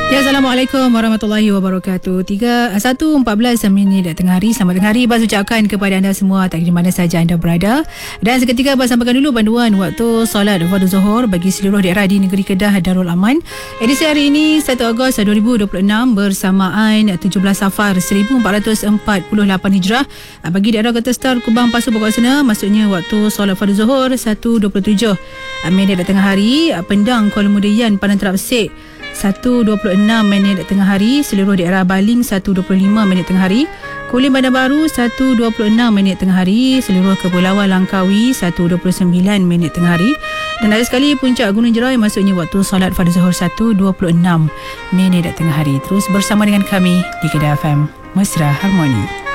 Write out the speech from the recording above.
Ya, Assalamualaikum warahmatullahi wabarakatuh. 1:14 minit tengah hari. Selamat tengah hari Bas ucapkan kepada anda semua, tak kira mana saja anda berada. Dan seketika Bas sampaikan dulu panduan waktu solat fardu Zuhur bagi seluruh daerah di negeri Kedah Darul Aman. Edisi hari ini 1 Ogos 2026 bersamaan 17 Safar 1448 Hijrah. Bagi daerah Kota Star, Kubang, Pasu, Pokok maksudnya waktu solat fardu Zuhur 1:27 minit tengah hari. Pendang, Kuala Mudayan, Padang Terap Sek 1:26 minit tengah hari. Seluruh daerah Baling 1:25 minit tengah hari. Kulim, Bandar Baru 1:26 minit tengah hari. Seluruh Kepulauan Langkawi 1:29 minit tengah hari. Dan ada sekali Puncak Gunung Jerai maksudnya waktu solat fardu Zuhur 1:26 minit tengah hari. Terus bersama dengan kami di Kedah FM Mesra Harmoni.